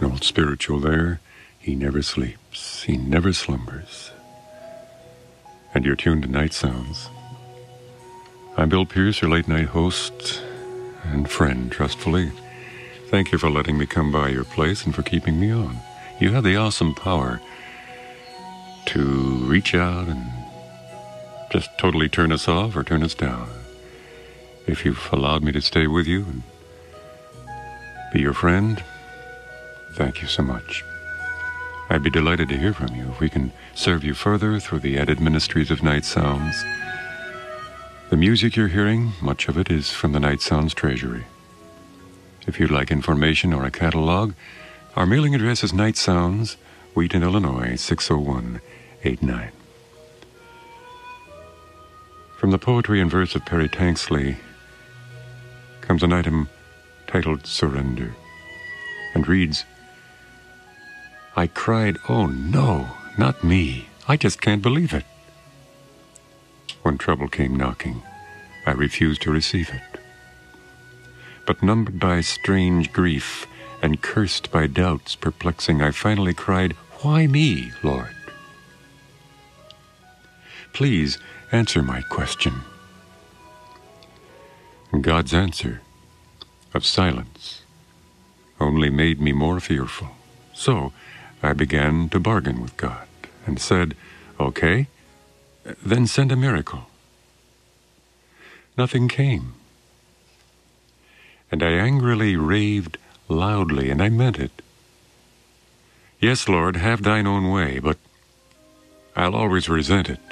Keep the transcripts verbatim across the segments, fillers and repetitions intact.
old spiritual there. He never sleeps. He never slumbers. And you're tuned to Night Sounds. I'm Bill Pierce, your late-night host and friend, trustfully. Thank you for letting me come by your place and for keeping me on. You have the awesome power to reach out and just totally turn us off or turn us down. If you've allowed me to stay with you and be your friend, thank you so much. I'd be delighted to hear from you if we can serve you further through the added ministries of Night Sounds. The music you're hearing, much of it is from the Night Sounds Treasury. If you'd like information or a catalog, our mailing address is Night Sounds, Wheaton, Illinois, six oh one eight nine. From the poetry and verse of Perry Tanksley comes an item titled Surrender, and reads, I cried, oh no, not me, I just can't believe it. When trouble came knocking, I refused to receive it. But numbed by strange grief and cursed by doubts perplexing, I finally cried, why me, Lord? Please answer my question. And God's answer of silence only made me more fearful. So I began to bargain with God and said, okay, then send a miracle. Nothing came. And I angrily raved loudly, and I meant it. Yes, Lord, have thine own way, but I'll always resent it.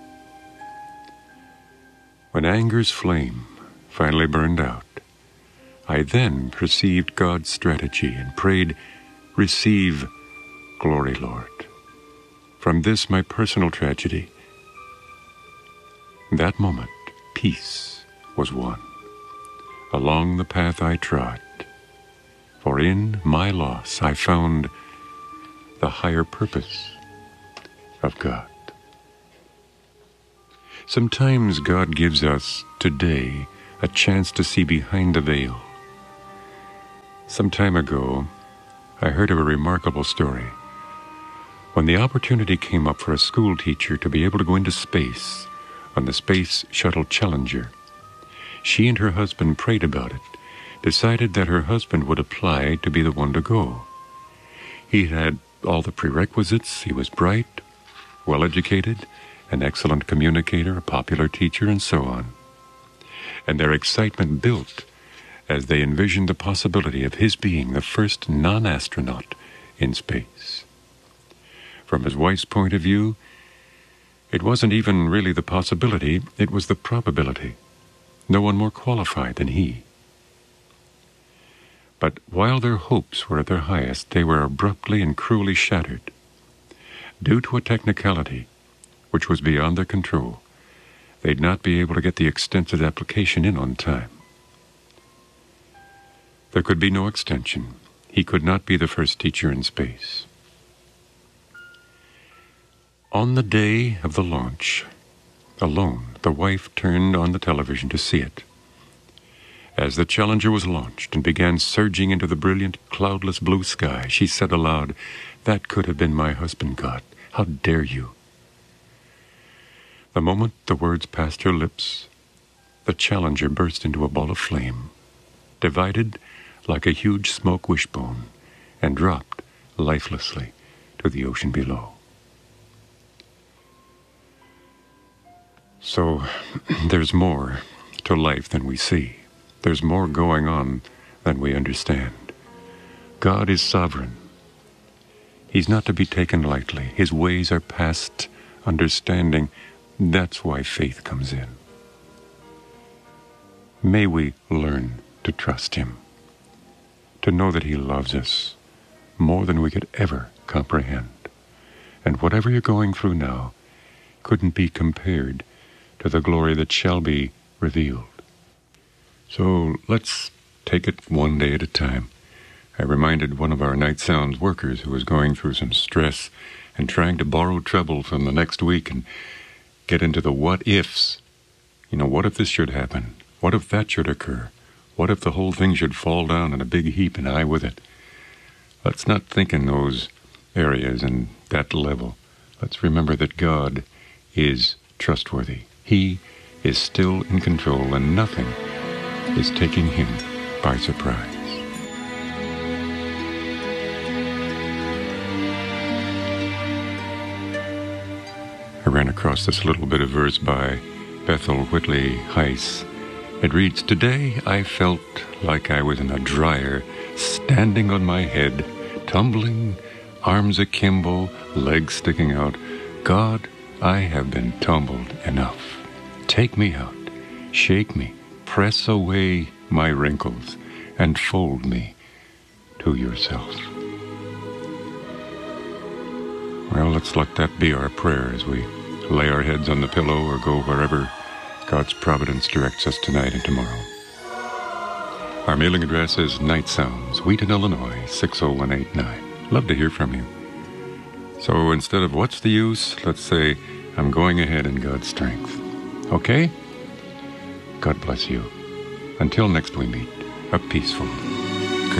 When anger's flame finally burned out, I then perceived God's strategy and prayed, receive glory, Lord. From this, my personal tragedy, that moment, peace was won. Along the path I trod, for in my loss I found the higher purpose of God. Sometimes God gives us today a chance to see behind the veil. Some time ago, I heard of a remarkable story. When the opportunity came up for a school teacher to be able to go into space on the Space Shuttle Challenger, she and her husband prayed about it, decided that her husband would apply to be the one to go. He had all the prerequisites. He was bright, well-educated, an excellent communicator, a popular teacher, and so on. And their excitement built as they envisioned the possibility of his being the first non-astronaut in space. From his wife's point of view, it wasn't even really the possibility, it was the probability. No one more qualified than he. But while their hopes were at their highest, they were abruptly and cruelly shattered. Due to a technicality which was beyond their control, they'd not be able to get the extensive application in on time. There could be no extension. He could not be the first teacher in space. On the day of the launch, alone, the wife turned on the television to see it. As the Challenger was launched and began surging into the brilliant, cloudless blue sky, she said aloud, that could have been my husband, God. How dare you? The moment the words passed her lips, the Challenger burst into a ball of flame, divided like a huge smoke wishbone, and dropped lifelessly to the ocean below. So, there's more to life than we see. There's more going on than we understand. God is sovereign. He's not to be taken lightly. His ways are past understanding. That's why faith comes in. May we learn to trust Him, to know that He loves us more than we could ever comprehend. And whatever you're going through now couldn't be compared to the glory that shall be revealed. So let's take it one day at a time. I reminded one of our Night Sounds workers who was going through some stress and trying to borrow trouble from the next week and get into the what-ifs. You know, what if this should happen? What if that should occur? What if the whole thing should fall down in a big heap and I with it? Let's not think in those areas and that level. Let's remember that God is trustworthy. He is still in control, and nothing is taking him by surprise. I ran across this little bit of verse by Bethel Whitley Heiss. It reads, "Today I felt like I was in a dryer, standing on my head, tumbling, arms akimbo, legs sticking out. God, I have been tumbled enough. Take me out, shake me, press away my wrinkles, and fold me to yourself." Well, let's let that be our prayer as we lay our heads on the pillow or go wherever God's providence directs us tonight and tomorrow. Our mailing address is Night Sounds, Wheaton, Illinois, six oh one eight nine. Love to hear from you. So instead of "what's the use," let's say, "I'm going ahead in God's strength." Okay? God bless you. Until next we meet, a peaceful